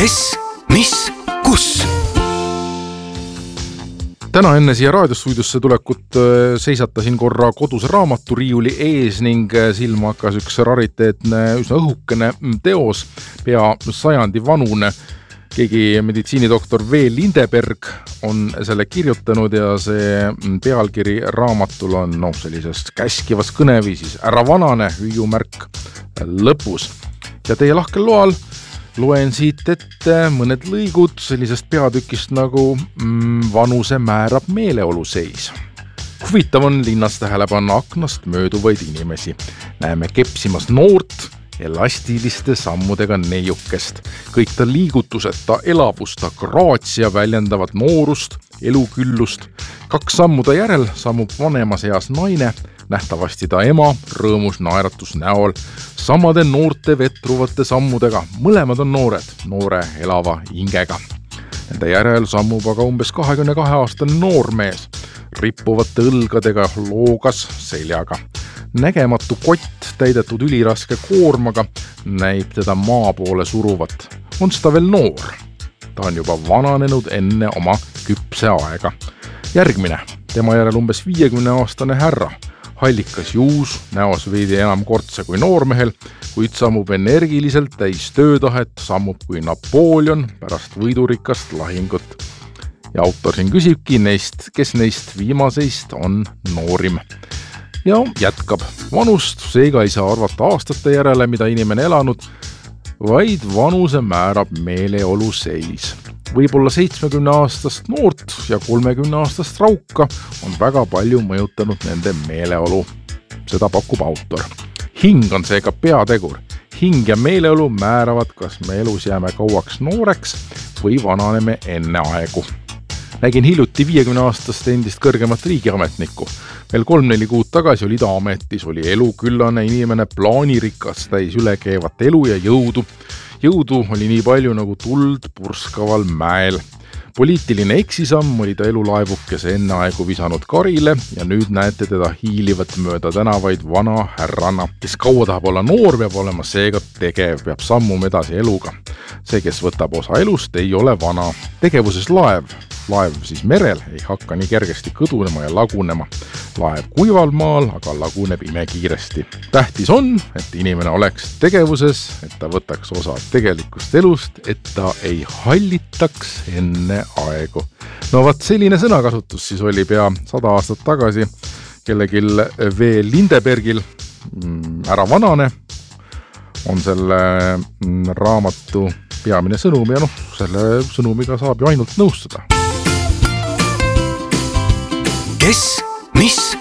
Kes, mis, kus? Täna enne siia raadiostuudiosse tulekut seisatasin korra koduse raamaturiiuli ees ning silma hakkas üks rariteetne, üsna õhukene teos, pea 100 vanune. Keegi meditsiinidoktor V. Lindeberg on selle kirjutanud ja see pealkiri raamatul on sellisest käskivas kõneviisis ära vanane hüüumärk lõpus. Ja teie lahkel loal loen siit ette mõned lõigud sellisest peatükist nagu vanuse määrab meeleoluseis. Huvitav on linnas tähele panna aknast mööduvaid inimesi. Näeme kepsimas noort elastiliste sammudega neiukest. Kõik ta liigutused, ta elavust, ta graatsia väljendavad noorust, eluküllust. 2 sammuda järel sammub vanemas eas naine, nähtavasti ta ema, rõõmus naeratus näol, samade noorte vetruvate sammudega. Mõlemad on noored, noore elava hingega. Nende järel sammub aga umbes 22-aastane noormees, rippuvate õlgadega loogas seljaga. Nägematu kott täidetud üliraske koormaga näib teda maa poole suruvat. On seda veel noor? Ta on juba vananenud enne oma küpse aega. Järgmine, tema järel umbes 50-aastane härra. Hallikas juus, näos veidi enam kortse kui noormehel, kuid sammub energiliselt täis töötahet, sammub kui Napoleon pärast võidurikast lahingut. Ja autor siin küsibki neist, kes neist viimaseist on noorim. Ja jätkab. Vanust seega ei saa arvata aastate järele, mida inimene elanud, vaid vanuse määrab meeleoluseis. Võib-olla 70-aastast noort ja 30-aastast rauka on väga palju mõjutanud nende meeleolu. Seda pakub autor. Hing on seega peategur. Hing ja meeleolu määravad, kas me elus jääme kauaks nooreks või vananeme enne aegu. Nägin hiljuti 50-aastast endist kõrgemat riigiametnikku. Veel 3-4 kuud tagasi oli ta ametis, oli eluküllane inimene, plaanirikas, täis ülekeevat elu ja jõudu. Jõudu oli nii palju nagu tuld purskaval mäel. Poliitiline eksisamm oli ta elulaevukese enne aegu visanud karile ja nüüd näete teda hiilivat mööda tänavaid vana härrana. Kes kaua tahab olla noor, peab olema seega tegev, peab sammuma edasi eluga. See, kes võtab osa elust, ei ole vana. Tegevuses laev siis merel ei hakka nii kergesti kõdunema ja lagunema. Laev kuival maal, aga laguneb imekiiresti. Tähtis on, et inimene oleks tegevuses, et ta võtaks osa tegelikust elust, et ta ei hallitaks enne aegu. Vaat selline sõnakasutus siis oli pea 100 aastat tagasi kellegil V. Lindebergil ära vanane on selle raamatu peamine sõnum ja selle sõnumiga saab ju ainult nõustuda. Kes, mis,